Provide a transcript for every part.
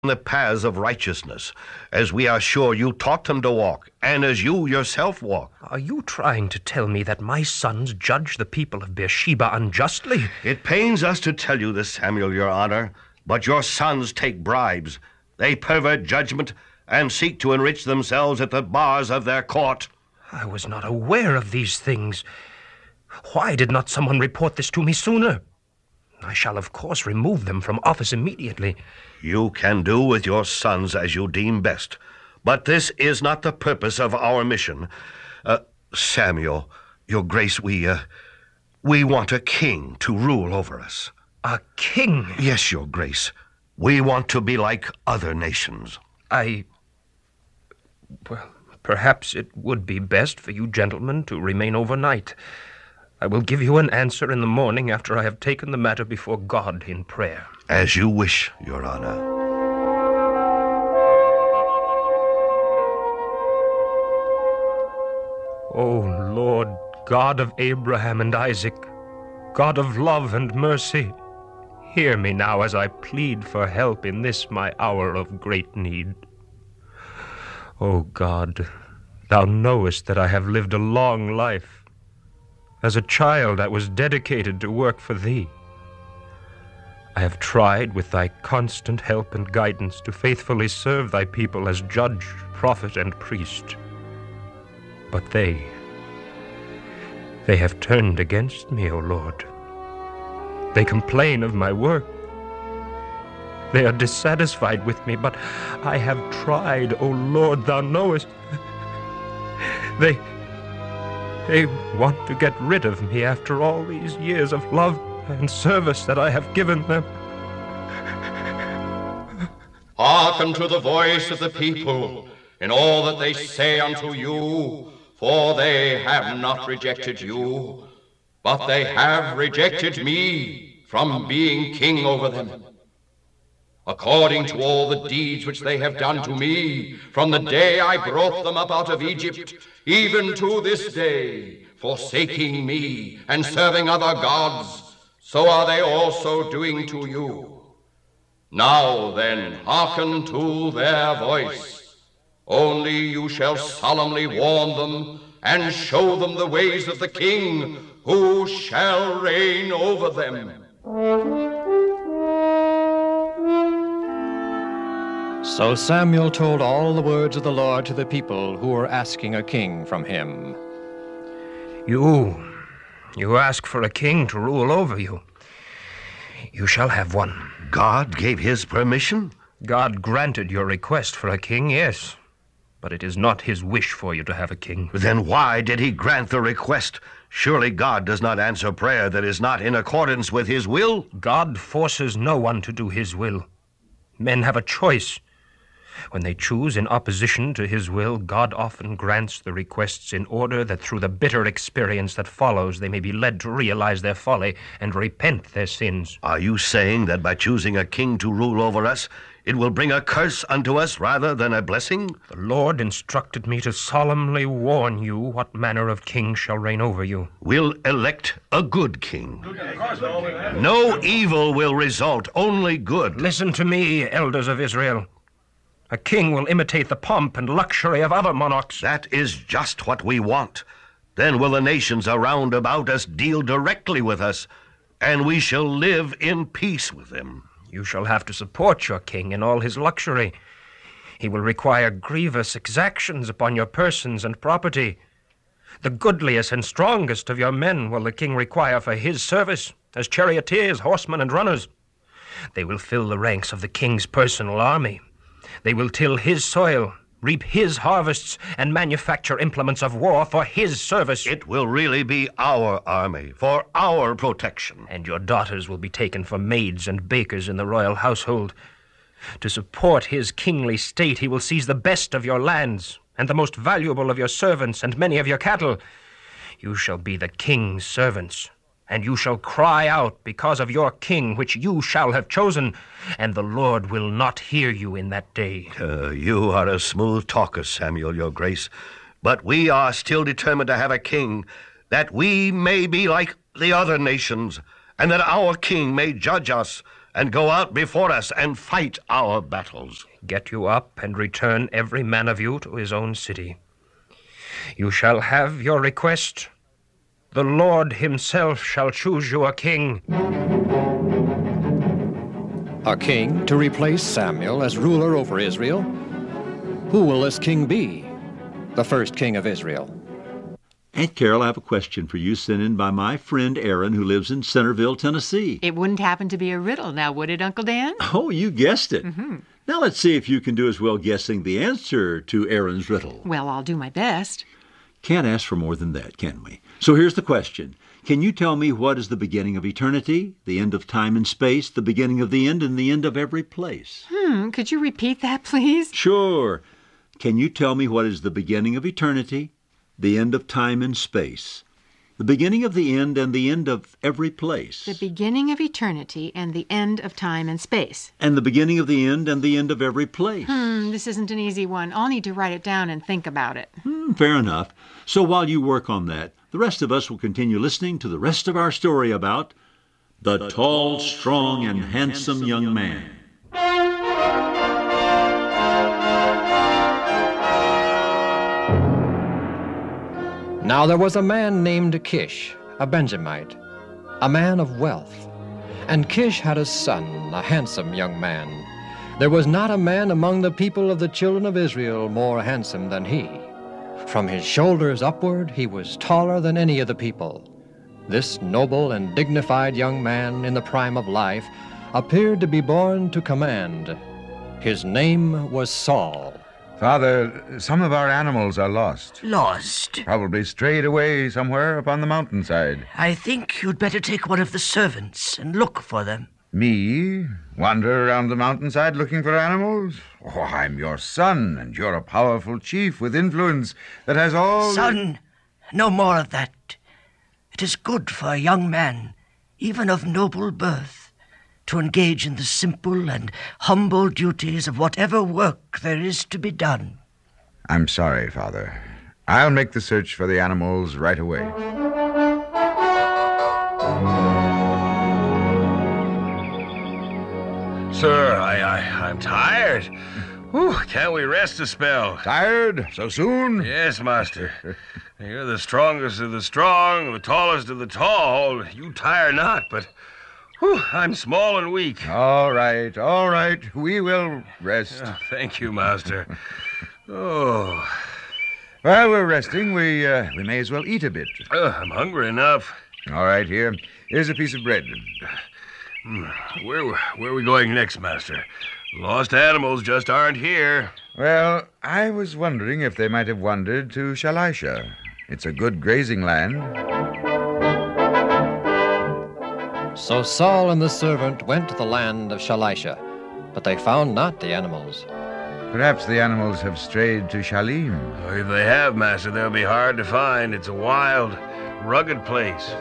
the paths of righteousness, as we are sure you taught them to walk, and as you yourself walk. Are you trying to tell me that my sons judge the people of Beersheba unjustly? It pains us to tell you this, Samuel, your honor, but your sons take bribes. They pervert judgment and seek to enrich themselves at the bars of their court. I was not aware of these things. Why did not someone report this to me sooner? I shall, of course, remove them from office immediately. You can do with your sons as you deem best, but this is not the purpose of our mission. Samuel, your grace, we want a king to rule over us. A king? Yes, your grace. We want to be like other nations. Well, perhaps it would be best for you gentlemen to remain overnight. I will give you an answer in the morning after I have taken the matter before God in prayer. As you wish, your honor. O Lord, God of Abraham and Isaac, God of love and mercy, hear me now as I plead for help in this my hour of great need. O God, thou knowest that I have lived a long life. As a child, I was dedicated to work for thee. I have tried, with thy constant help and guidance, to faithfully serve thy people as judge, prophet, and priest. But they have turned against me, O Lord. They complain of my work. They are dissatisfied with me, but I have tried, O Lord, thou knowest. They want to get rid of me after all these years of love and service that I have given them. Hearken to the voice of the people in all that they say unto you, for they have not rejected you, but they have rejected me from being king over them. According to all the deeds which they have done to me, from the day I brought them up out of Egypt, even to this day, forsaking me and serving other gods, so are they also doing to you. Now then, hearken to their voice. Only you shall solemnly warn them and show them the ways of the king who shall reign over them. So Samuel told all the words of the Lord to the people who were asking a king from him. You ask for a king to rule over you. You shall have one. God gave his permission? God granted your request for a king, yes. But it is not his wish for you to have a king. Then why did he grant the request? Surely God does not answer prayer that is not in accordance with his will? God forces no one to do his will. Men have a choice. When they choose in opposition to his will, God often grants the requests in order that through the bitter experience that follows, they may be led to realize their folly and repent their sins. Are you saying that by choosing a king to rule over us, it will bring a curse unto us rather than a blessing? The Lord instructed me to solemnly warn you what manner of king shall reign over you. We'll elect a good king. No evil will result, only good. Listen to me, elders of Israel. A king will imitate the pomp and luxury of other monarchs. That is just what we want. Then will the nations around about us deal directly with us, and we shall live in peace with them. You shall have to support your king in all his luxury. He will require grievous exactions upon your persons and property. The goodliest and strongest of your men will the king require for his service, as charioteers, horsemen, and runners. They will fill the ranks of the king's personal army. They will till his soil, reap his harvests, and manufacture implements of war for his service. It will really be our army, for our protection. And your daughters will be taken for maids and bakers in the royal household. To support his kingly state, he will seize the best of your lands, and the most valuable of your servants, and many of your cattle. You shall be the king's servants, and you shall cry out because of your king, which you shall have chosen, and the Lord will not hear you in that day. You are a smooth talker, Samuel, your grace, but we are still determined to have a king, that we may be like the other nations, and that our king may judge us, and go out before us and fight our battles. Get you up and return every man of you to his own city. You shall have your request. The Lord himself shall choose you a king. A king to replace Samuel as ruler over Israel? Who will this king be? The first king of Israel. Aunt Carol, I have a question for you sent in by my friend Aaron, who lives in Centerville, Tennessee. It wouldn't happen to be a riddle now, would it, Uncle Dan? Oh, you guessed it. Now let's see if you can do as well guessing the answer to Aaron's riddle. Well, I'll do my best. Can't ask for more than that, can we? So here's the question. Can you tell me what is the beginning of eternity, the end of time and space, the beginning of the end, and the end of every place? Could you repeat that, please? Sure. Can you tell me what is the beginning of eternity, the end of time and space, the beginning of the end, and the end of every place? The beginning of eternity and the end of time and space. And the beginning of the end and the end of every place. This isn't an easy one. I'll need to write it down and think about it. Fair enough. So while you work on that, the rest of us will continue listening to the rest of our story about the tall, strong, and handsome young man. Now there was a man named Kish, a Benjamite, a man of wealth. And Kish had a son, a handsome young man. There was not a man among the people of the children of Israel more handsome than he. From his shoulders upward, he was taller than any of the people. This noble and dignified young man in the prime of life appeared to be born to command. His name was Saul. Father, some of our animals are lost. Lost? Probably strayed away somewhere upon the mountainside. I think you'd better take one of the servants and look for them. Me? Wander around the mountainside looking for animals? Oh, I'm your son, and you're a powerful chief with influence that has all... Son, no more of that. It is good for a young man, even of noble birth, to engage in the simple and humble duties of whatever work there is to be done. I'm sorry, Father. I'll make the search for the animals right away. Sir, I'm tired. Whew, can't we rest a spell? Tired? So soon? Yes, master. You're the strongest of the strong, the tallest of the tall. You tire not, but I'm small and weak. All right. We will rest. Oh, thank you, master. Oh. While we're resting, we may as well eat a bit. I'm hungry enough. All right, here's a piece of bread. Where are we going next, master? Lost animals just aren't here. Well, I was wondering if they might have wandered to Shalisha. It's a good grazing land. So Saul and the servant went to the land of Shalisha, but they found not the animals. Perhaps the animals have strayed to Shalim. Oh, if they have, master, they'll be hard to find. It's a wild, rugged place.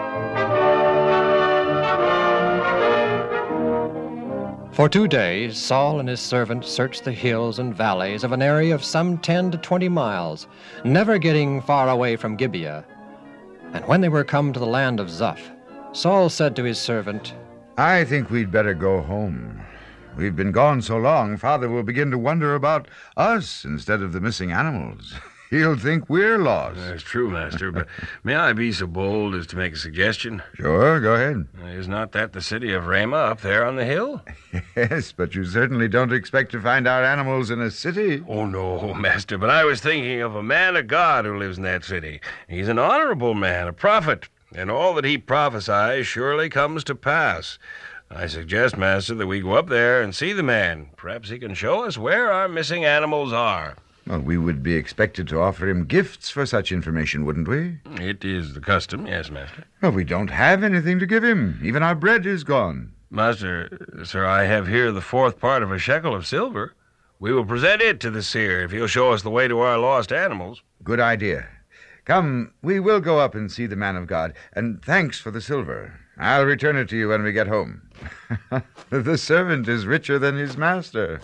For 2 days, Saul and his servant searched the hills and valleys of an area of some 10 to 20 miles, never getting far away from Gibeah. And when they were come to the land of Zuph, Saul said to his servant, I think we'd better go home. We've been gone so long, Father will begin to wonder about us instead of the missing animals. He'll think we're lost. That's true, master, but may I be so bold as to make a suggestion? Sure, go ahead. Is not that the city of Ramah up there on the hill? Yes, but you certainly don't expect to find our animals in a city. Oh, no, master, but I was thinking of a man of God who lives in that city. He's an honorable man, a prophet, and all that he prophesies surely comes to pass. I suggest, master, that we go up there and see the man. Perhaps he can show us where our missing animals are. Well, we would be expected to offer him gifts for such information, wouldn't we? It is the custom, yes, master. Well, we don't have anything to give him. Even our bread is gone. Master, sir, I have here the 4th part of a shekel of silver. We will present it to the seer if he'll show us the way to our lost animals. Good idea. Come, we will go up and see the man of God. And thanks for the silver. I'll return it to you when we get home. The servant is richer than his master.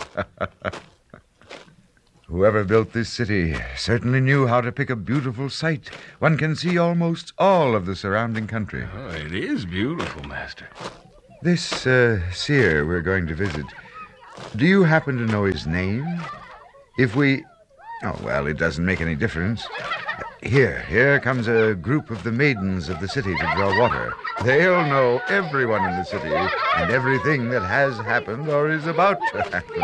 Whoever built this city certainly knew how to pick a beautiful site. One can see almost all of the surrounding country. Oh, it is beautiful, master. This seer we're going to visit, do you happen to know his name? If we... Oh, well, it doesn't make any difference. Here comes a group of the maidens of the city to draw water. They'll know everyone in the city and everything that has happened or is about to happen.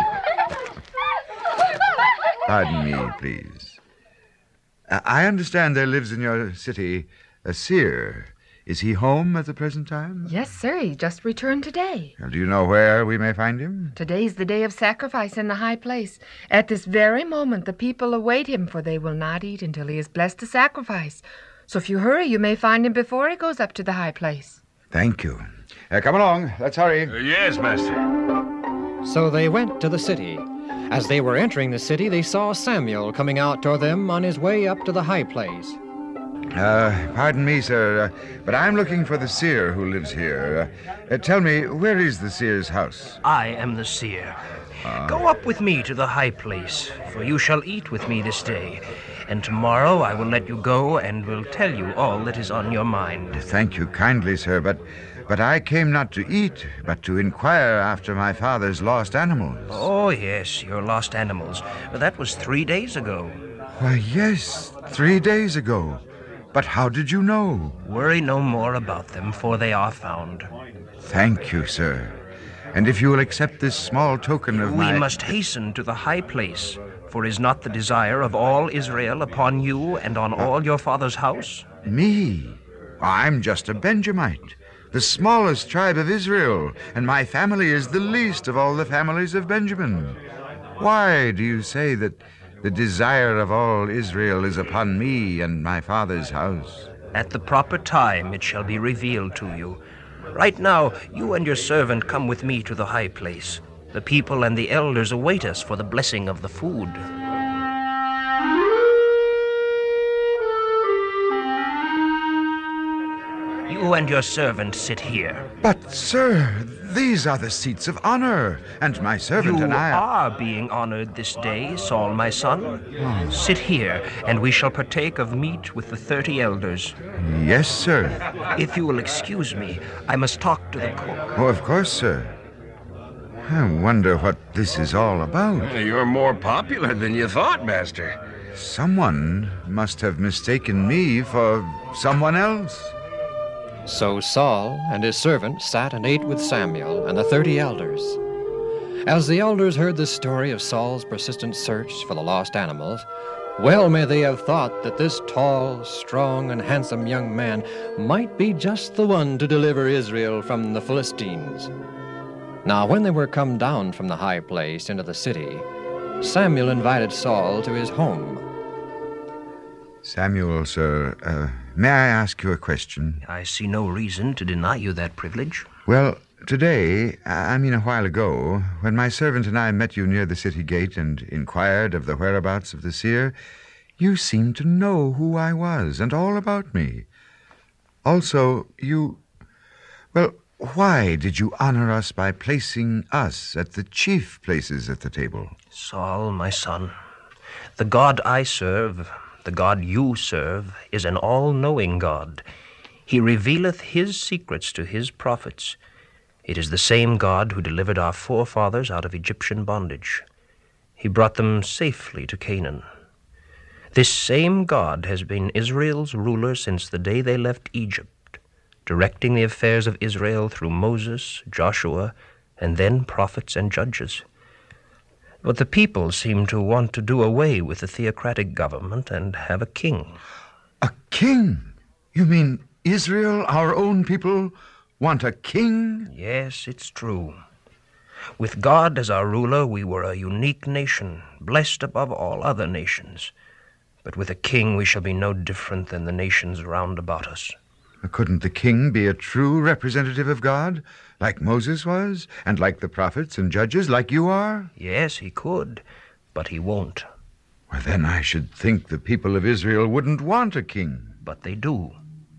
Pardon me, please. I understand there lives in your city a seer. Is he home at the present time? Yes, sir. He just returned today. Do you know where we may find him? Today's the day of sacrifice in the high place. At this very moment, the people await him, for they will not eat until he is blessed to sacrifice. So if you hurry, you may find him before he goes up to the high place. Thank you. Come along. Let's hurry. Yes, Master. So they went to the city. As they were entering the city, they saw Samuel coming out toward them on his way up to the high place. Pardon me, sir, but I'm looking for the seer who lives here. Tell me, where is the seer's house? I am the seer. Go up with me to the high place, for you shall eat with me this day. And tomorrow I will let you go and will tell you all that is on your mind. Thank you kindly, sir, but I came not to eat, but to inquire after my father's lost animals. Oh, yes, your lost animals. That was 3 days ago. Why, yes, 3 days ago. But how did you know? Worry no more about them, for they are found. Thank you, sir. And if you will accept this small token of We must hasten to the high place, for is not the desire of all Israel upon you and on all your father's house? Me? I'm just a Benjamite, the smallest tribe of Israel, and my family is the least of all the families of Benjamin. Why do you say that the desire of all Israel is upon me and my father's house? At the proper time it shall be revealed to you. Right now, you and your servant come with me to the high place. The people and the elders await us for the blessing of the food. You and your servant sit here. But, sir, these are the seats of honor, and my servant You and I are being honored this day, Saul, my son. Sit here, and we shall partake of meat with the 30 elders. Yes, sir. If you will excuse me, I must talk to the cook. Oh, of course, sir. I wonder what this is all about. You're more popular than you thought, Master. Someone must have mistaken me for someone else. So Saul and his servant sat and ate with Samuel and the 30 elders. As the elders heard the story of Saul's persistent search for the lost animals, well may they have thought that this tall, strong, and handsome young man might be just the one to deliver Israel from the Philistines. Now when they were come down from the high place into the city, Samuel invited Saul to his home. Samuel, sir, may I ask you a question? I see no reason to deny you that privilege. Well, today, I mean a while ago, when my servant and I met you near the city gate and inquired of the whereabouts of the seer, you seemed to know who I was and all about me. Also, well, why did you honor us by placing us at the chief places at the table? Saul, my son, the God I serve, the God you serve, is an all-knowing God. He revealeth his secrets to his prophets. It is the same God who delivered our forefathers out of Egyptian bondage. He brought them safely to Canaan. This same God has been Israel's ruler since the day they left Egypt, directing the affairs of Israel through Moses, Joshua, and then prophets and judges. But the people seem to want to do away with the theocratic government and have a king. A king? You mean Israel, our own people, want a king? Yes, it's true. With God as our ruler, we were a unique nation, blessed above all other nations. But with a king, we shall be no different than the nations round about us. Couldn't the king be a true representative of God, like Moses was, and like the prophets and judges, like you are? Yes, he could, but he won't. Well, then I should think the people of Israel wouldn't want a king. But they do.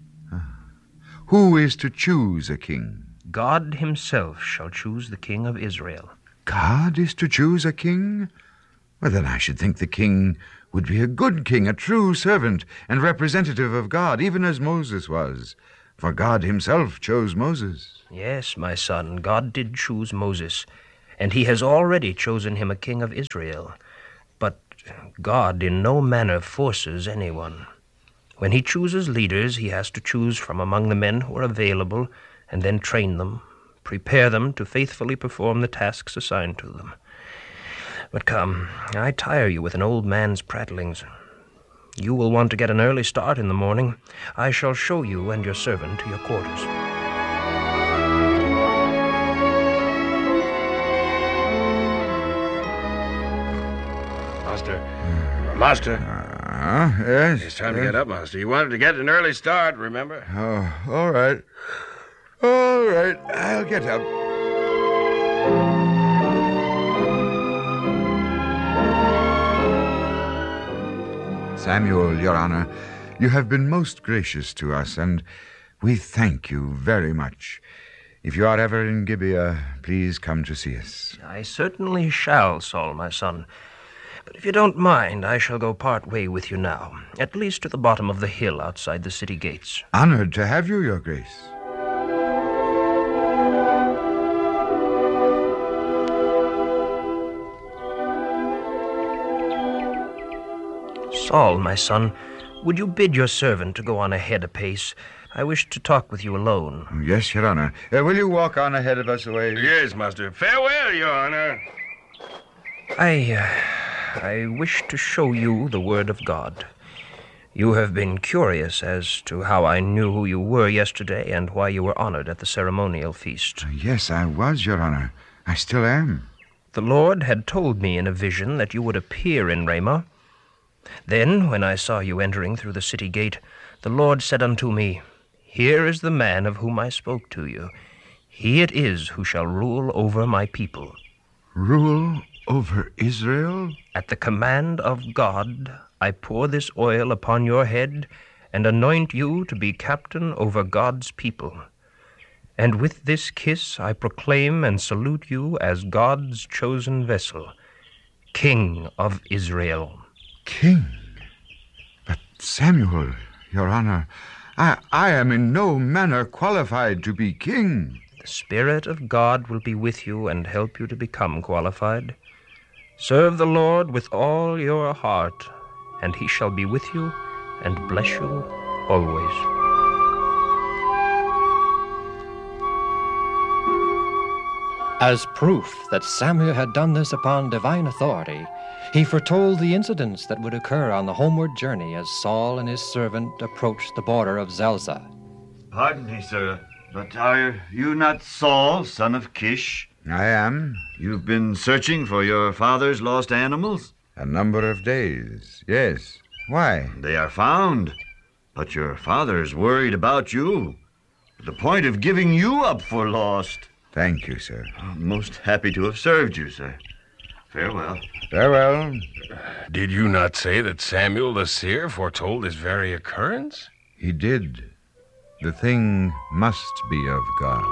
Who is to choose a king? God himself shall choose the king of Israel. God is to choose a king? Well, then I should think the king would be a good king, a true servant and representative of God, even as Moses was. for God himself chose Moses. Yes, my son, God did choose Moses, and he has already chosen him a king of Israel. But God in no manner forces anyone. When he chooses leaders, he has to choose from among the men who are available, and then train them, prepare them to faithfully perform the tasks assigned to them. But come, I tire you with an old man's prattlings. You will want to get an early start in the morning. I shall show you and your servant to your quarters. Master. Yes? It's time to get up, Master. You wanted to get an early start, remember? Oh, all right. All right, I'll get up. Samuel, Your Honor, you have been most gracious to us, and we thank you very much. If you are ever in Gibeah, please come to see us. I certainly shall, Saul, my son. But if you don't mind, I shall go part way with you now, at least to the bottom of the hill outside the city gates. Honored to have you, Your Grace. Saul, my son, would you bid your servant to go on ahead a pace? I wish to talk with you alone. Yes, Your Honor. Will you walk on ahead of us away? Yes, Master. Farewell, Your Honor. I wish to show you the word of God. You have been curious as to how I knew who you were yesterday and why you were honored at the ceremonial feast. Yes, I was, Your Honor. I still am. The Lord had told me in a vision that you would appear in Ramah. Then, when I saw you entering through the city gate, the Lord said unto me, Here is the man of whom I spoke to you. He it is who shall rule over my people. Rule over Israel? At the command of God, I pour this oil upon your head and anoint you to be captain over God's people. And with this kiss I proclaim and salute you as God's chosen vessel, King of Israel. King? But Samuel, Your Honor, I am in no manner qualified to be king. The Spirit of God will be with you and help you to become qualified. Serve the Lord with all your heart, and he shall be with you and bless you always. As proof that Samuel had done this upon divine authority, he foretold the incidents that would occur on the homeward journey as Saul and his servant approached the border of Zelzah. Pardon me, sir, but are you not Saul, son of Kish? I am. You've been searching for your father's lost animals? A number of days, yes. Why? They are found, but your father's worried about you, to the point of giving you up for lost. Thank you, sir. I'm most happy to have served you, sir. Farewell. Farewell. Did you not say that Samuel the seer foretold this very occurrence? He did. The thing must be of God.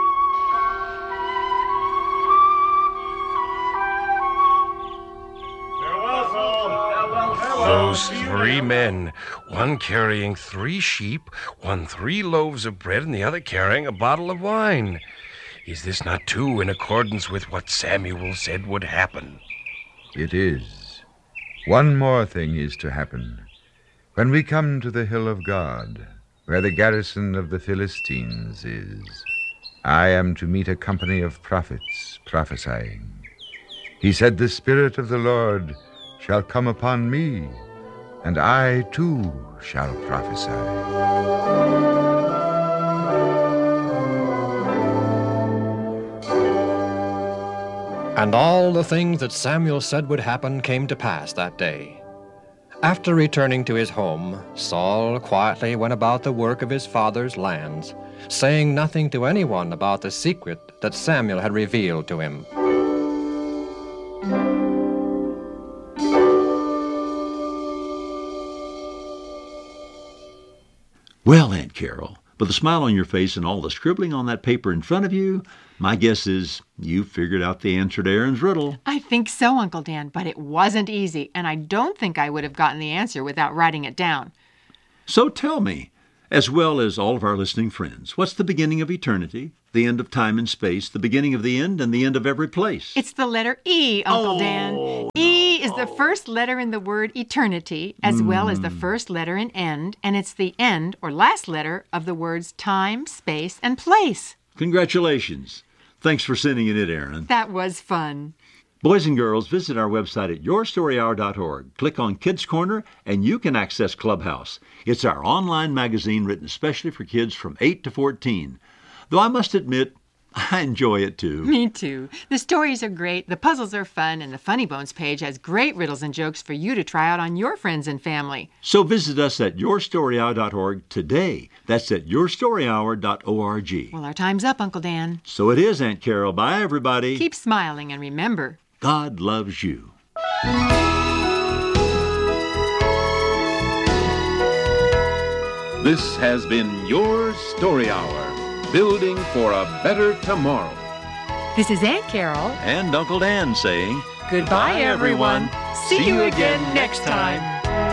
Those three men, one carrying 3 sheep, one 3 loaves of bread, and the other carrying a bottle of wine. Is this not too in accordance with what Samuel said would happen? It is. One more thing is to happen. When we come to the hill of God, where the garrison of the Philistines is, I am to meet a company of prophets prophesying. He said, The Spirit of the Lord shall come upon me, and I too shall prophesy. And all the things that Samuel said would happen came to pass that day. After returning to his home, Saul quietly went about the work of his father's lands, saying nothing to anyone about the secret that Samuel had revealed to him. Well, Aunt Carol, with a smile on your face and all the scribbling on that paper in front of you, my guess is you figured out the answer to Aaron's riddle. I think so, Uncle Dan, but it wasn't easy, and I don't think I would have gotten the answer without writing it down. So tell me, as well as all of our listening friends. What's the beginning of eternity, the end of time and space, the beginning of the end, and the end of every place? It's the letter E, Uncle Dan. E is the first letter in the word eternity, as well as the first letter in end, and it's the end or last letter of the words time, space, and place. Congratulations. Thanks for sending it in, Aaron. That was fun. Boys and girls, visit our website at yourstoryhour.org. Click on Kids Corner, and you can access Clubhouse. It's our online magazine written especially for kids from 8 to 14. Though I must admit, I enjoy it too. Me too. The stories are great, the puzzles are fun, and the Funny Bones page has great riddles and jokes for you to try out on your friends and family. So visit us at yourstoryhour.org today. That's at yourstoryhour.org. Well, our time's up, Uncle Dan. So it is, Aunt Carol. Bye, everybody. Keep smiling, and remember, God loves you. This has been Your Story Hour, building for a better tomorrow. This is Aunt Carol and Uncle Dan saying, goodbye, everyone. See you again next time.